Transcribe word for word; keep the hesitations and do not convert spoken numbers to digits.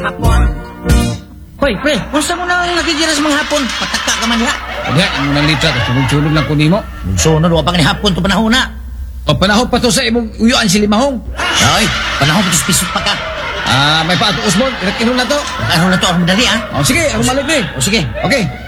hapon. Hoy, pre, unsa mo nang nakikira sa mga hapon? Pataka ka man diha. Hindi, ang nalita, sunod-sunod lang ko nimo. Sunod, wa pa ni hapon to panahon na. O panahon pa to sa imong uyuan si Limahong. Ay, panahon pa to sa pisot pa ka. Ah, may paatuos mo, inak-inom na to. Ano na to, ang madali ah. O sige, ako malik ni. O sige. Okay.